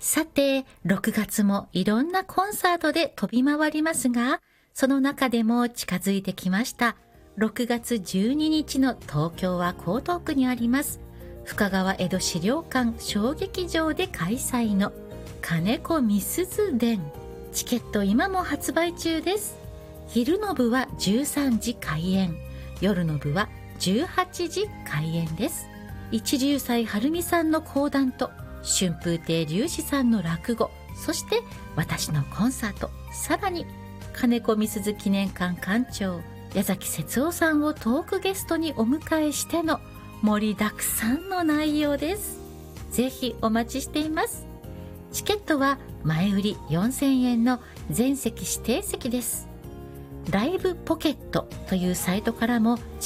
さて、6月もいろんなコンサートで飛び回りますが、その中でも近づいてきました。6月12日の東京は江東区にあります深川江戸資料館小劇場で開催の金子みすず伝。チケット今も発売中です。昼の部は13時開演、夜の部は18時開演です。一龍斎晴美さんの講談と春風亭隆志さんの落語、そして私のコンサート、さらに金子みすず記念館館長矢崎節夫さんをトークゲストにお迎えしての盛りだくさんの内容です。ぜひお待ちしています。チケットは前売り4000円の全席指定席です。ライブポケットというサイトからも